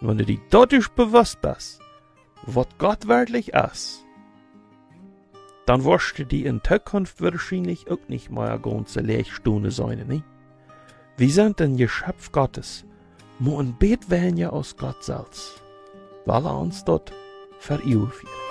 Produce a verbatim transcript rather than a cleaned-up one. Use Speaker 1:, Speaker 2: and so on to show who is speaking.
Speaker 1: Und wenn du dir dadurch bewusst bist, was Gott wirklich ist, dann wirst du die in Zukunft wahrscheinlich auch nicht mehr eine ganze Leerstunde sein, ne? Wir sind ein Geschöpf Gottes, aber ein Bett wählen ja aus Gott selbst, weil er uns dort verewigt.